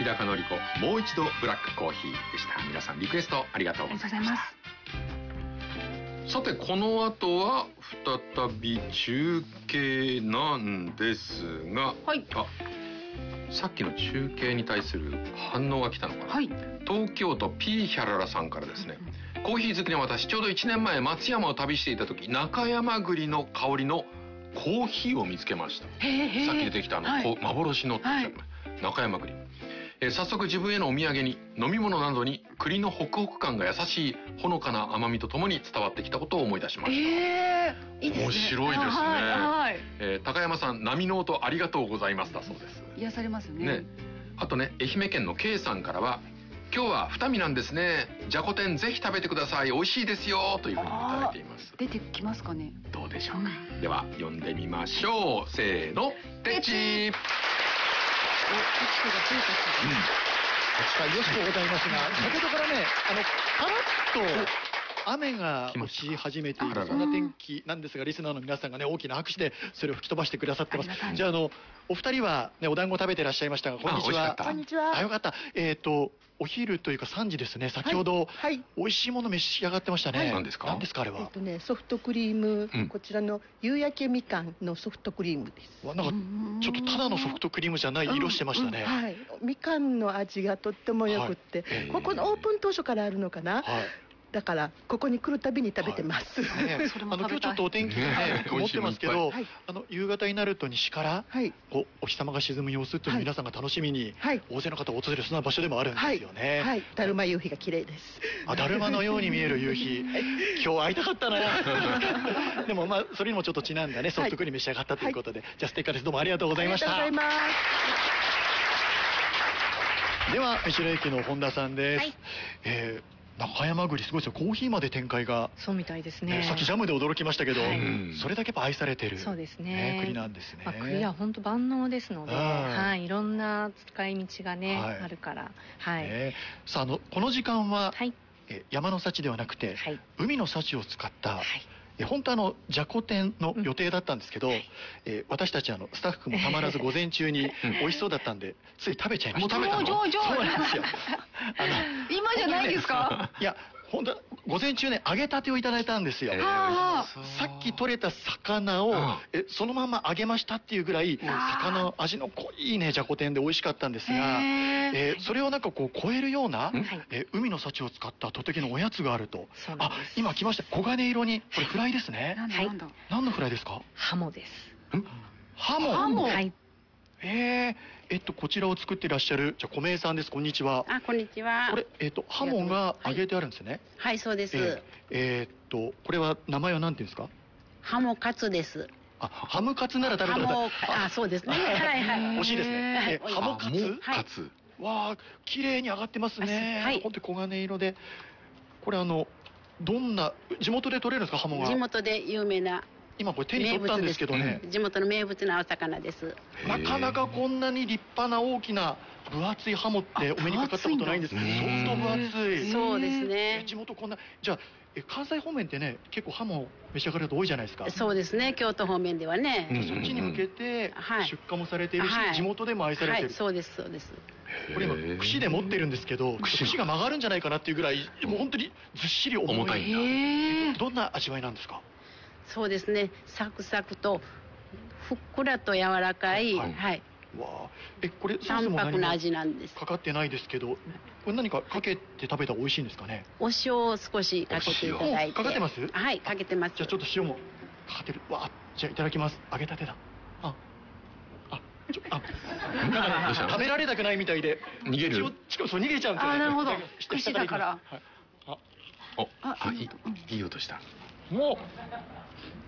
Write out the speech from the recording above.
高のり子もう一度ブラックコーヒーでした。皆さんリクエストありがとうございました。さてこの後は再び中継なんですが、はい、さっきの中継に対する反応が来たのかな、はい、東京都ピーヒャララさんからですね、コーヒー好きの私ちょうど1年前松山を旅していた時中山栗の香りのコーヒーを見つけました。さっき出てきたはい、幻のって言っちゃう、はい、中山栗、早速自分へのお土産に飲み物などに栗のホクホク感が優しいほのかな甘みとともに伝わってきたことを思い出しました。いいですね、面白いですね、はいはい、高山さん波の音ありがとうございますだそうです。癒されますよ ね。あとね愛媛県の K さんからは今日は二見なんですね、じゃこ天ぜひ食べてください、美味しいですよというふうにいただいています。出てきますかね、どうでしょうか、では読んでみましょう。せーの、てちー。 よしとございますが、先ほどからね、パラッと雨が落ち始めているそんな天気なんですが、リスナーの皆さんがね大きな拍手でそれを吹き飛ばしてくださってます。じゃあお二人はねお団子食べてらっしゃいましたが、こんにちは。こんにちは。よかった。お昼というか3時ですね。先ほど美味しいもの召し上がってましたね。何ですか？何ですかあれは？ ソフトクリーム、こちらの夕焼けみかんのソフトクリームです。 なんかちょっとただのソフトクリームじゃない色してましたね。 はい。みかんの味がとってもよくって、ここのオープン当初からあるのかな。だからここに来るたびに食べてます。 今日ちょっとお天気がね曇ってますけど、夕方になると西からお日様が沈む様子っていうのを皆さんが楽しみに大勢の方が訪れるそんな場所でもあるんですよね。 はい、だるま夕日が綺麗です。 だるまのように見える夕日、今日会いたかったな。でもそれにもちょっとちなんだねソフトクリーム召し上がったということで、じゃあステッカーです。どうもありがとうございました。 ありがとうございます。 では道の駅の本田さんです。中山栗すごいですよ。コーヒーまで展開が。 そうみたいですね。 さっきジャムで驚きましたけど、それだけ愛されてる。 そうですね。 栗なんですね。 栗は本当万能ですので、はい、いろんな使い道がねあるから。はい。 さあこの時間は山の幸ではなくて海の幸を使った。本当じゃこ天の予定だったんですけど、私たちスタッフもたまらず午前中に美味しそうだったんでつい食べちゃいました。 もう食べたの？ そうなんですよ。 今じゃないですか？ いや本当午前中ね揚げたてをいただいたんですよ。さっき取れた魚をそのまま揚げましたっていうぐらい魚の味の濃いねじゃこ天で美味しかったんですが、それをなんかこう超えるような海の幸を使ったとてきのおやつがあると。今来ました。黄金色にこれフライですね。何のフライですか？ ハモです。 ハモ。 はい。 こちらを作っていらっしゃるじゃ小明さんです。こんにちは。 こんにちは。 これハモが揚げてあるんですね。 はい、そうです。 これは名前は何ていうんですか？ ハモカツです。 ハムカツなら食べてください。 そうですね。はいはい。 惜しいですね。ハモカツ。わあ、綺麗に揚がってますね。本当に黄金色で。これどんな地元で取れるんですか？ハモが。 地元で有名な。 今これ手に取ったんですけどね。 地元の名物のお魚です。 なかなかこんなに立派な大きな分厚いハモってお目にかかったことないんですけど、相当分厚い。 そうですね。 地元こんな、じゃあ関西方面ってね結構ハモ召し上がること多いじゃないですか。 そうですね。京都方面ではね。 そっちに向けて出荷もされているし、地元でも愛されている。 そうですそうです。 これ今串で持ってるんですけど、串が曲がるんじゃないかなっていうぐらいもう本当にずっしり重たい。どんな味わいなんですか？ そうですね。サクサクとふっくらと柔らかい。はい。 わあ、これ淡白な味なんです。 かかってないですけど、これ何かかけて食べたら美味しいんですかね？ お塩を少しかけていただいて。 かかってます？ はい、かけてます。 じゃあちょっと塩もかかってる。わあ、じゃあいただきます。揚げたてだ。食べられたくないみたいで逃げる。 そう逃げちゃうんですよね。 なるほど。串だから。 いい音した。 もう